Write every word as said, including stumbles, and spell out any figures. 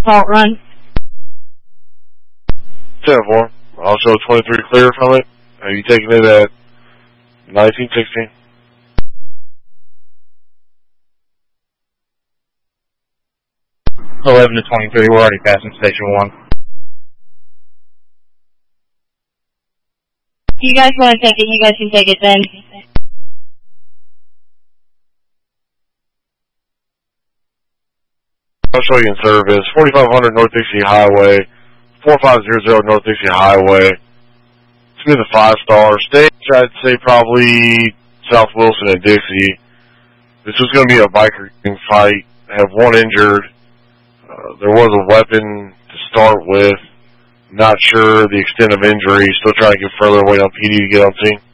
Fault run. ten four. I'll show twenty-three clear from it. Are you taking it at nineteen sixteen? eleven to twenty-three, we're already passing station one. You guys want to take it, you guys can take it then. I'll show you in service. forty-five hundred North Dixie Highway, four five zero zero North Dixie Highway. It's going to be the five star. Stage, I'd say probably South Wilson and Dixie. This was going to be a biker fight. I have one injured. Uh, there was a weapon to start with. Not sure the extent of injury. Still trying to get further, waiting on P D to get on scene.